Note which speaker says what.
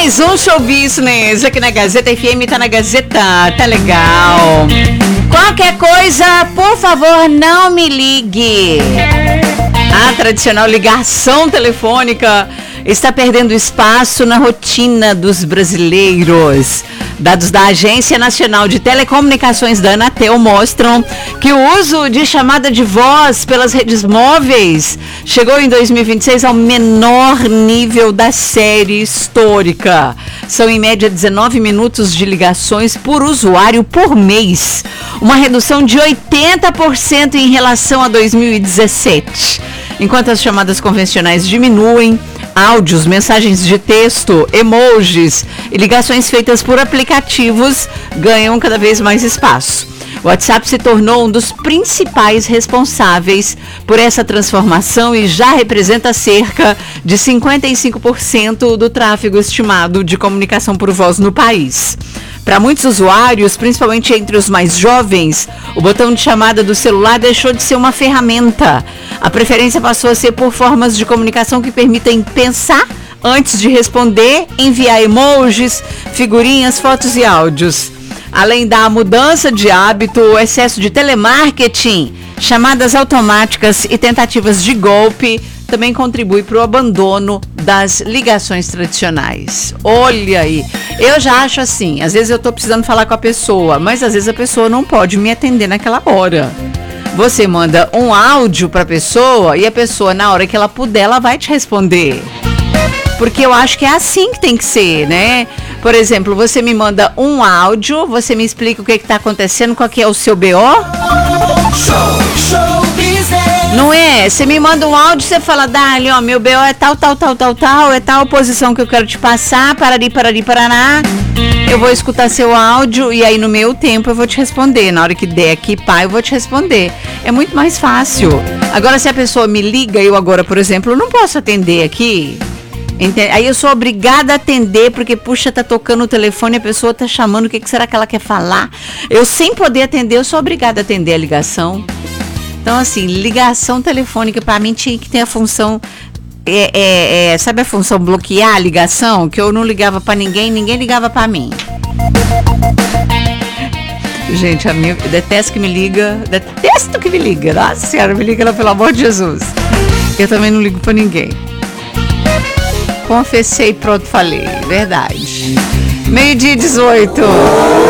Speaker 1: Mais um Show Business aqui na Gazeta FM, tá na Gazeta, tá legal. Qualquer coisa, por favor, não me ligue. A tradicional ligação telefônica está perdendo espaço na rotina dos brasileiros. Dados da Agência Nacional de Telecomunicações da Anatel mostram que o uso de chamada de voz pelas redes móveis chegou em 2026 ao menor nível da série histórica. São em média 19 minutos de ligações por usuário por mês, uma redução de 80% em relação a 2017. Enquanto as chamadas convencionais diminuem, áudios, mensagens de texto, emojis e ligações feitas por aplicativos ganham cada vez mais espaço. O WhatsApp se tornou um dos principais responsáveis por essa transformação e já representa cerca de 55% do tráfego estimado de comunicação por voz no país. Para muitos usuários, principalmente entre os mais jovens, o botão de chamada do celular deixou de ser uma ferramenta. A preferência passou a ser por formas de comunicação que permitem pensar antes de responder, enviar emojis, figurinhas, fotos e áudios. Além da mudança de hábito, o excesso de telemarketing, chamadas automáticas e tentativas de golpe também contribui para o abandono das ligações tradicionais. Olha aí, eu já acho assim, às vezes eu estou precisando falar com a pessoa, mas às vezes a pessoa não pode me atender naquela hora. Você manda um áudio para a pessoa e a pessoa, na hora que ela puder, ela vai te responder. Porque eu acho que é assim que tem que ser, né? Por exemplo, você me manda um áudio, você me explica o que está acontecendo, qual que é o seu BO. Show Business. Não é? Você me manda um áudio, você fala, Dali, ó, meu BO é tal, é tal posição que eu quero te passar, parari, paraná. Eu vou escutar seu áudio e aí no meu tempo eu vou te responder. Na hora que der aqui, pá, eu vou te responder. É muito mais fácil. Agora, se a pessoa me liga, eu agora, por exemplo, não posso atender aqui. Aí eu sou obrigada a atender, porque, puxa, tá tocando o telefone, a pessoa tá chamando, o que será que ela quer falar? Eu, sem poder atender, eu sou obrigada a atender a ligação. Então, assim, ligação telefônica, pra mim, tinha que ter a função, sabe a função bloquear a ligação? Que eu não ligava pra ninguém, ninguém ligava pra mim. Gente, eu detesto que me liga, Nossa Senhora, me liga lá, pelo amor de Jesus. Eu também não ligo pra ninguém. Confessei, pronto, falei. Verdade. 12:18.